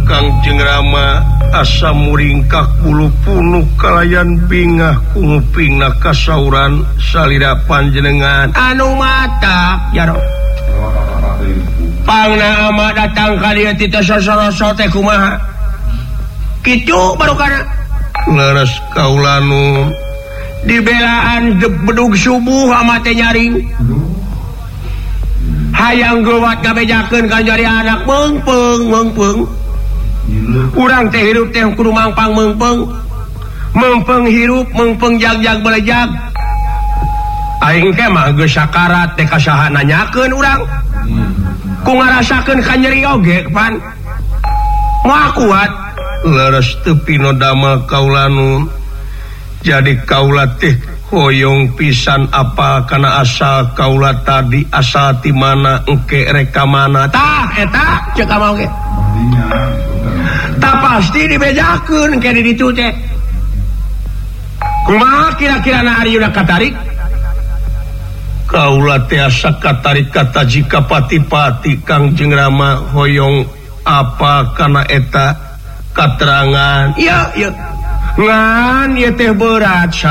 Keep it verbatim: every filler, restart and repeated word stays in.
Kangjeng Rama asa muringkak bulu punuk kalayan bingah kungupingna kasauran salira panjenengan anu mata ya roh pangna ama datang kalian tita sosoroso teh kumaha kitu barokana leres kaulanu dibelaan bedug subuh ama teh nyaring hayang geuwat gabejakeun ka jari anak meungpeung meungpeung urang teh hirup teh kudu mangpang meungpeung meungpeung hirup meungpeung jag-jag belejag aing teh mah geus sakarat teh kasaha nanyakeun urang ku ngarasakeun ka nyeri oge pan moal kuat leres teu pino damel kaulanu jadi kaula teh hoyong pisan apa kana asal kaula tadi asal ti mana engke reka mana tah eta ceuk mah oge tah pasti dibejakeun ke di ditu teh kumaha kira-kirana ari udah katarik kaula teh asa katarik kata jika pati-pati Kangjeng Rama hoyong apa kana eta katerangan iya iya ngan ieu teh berat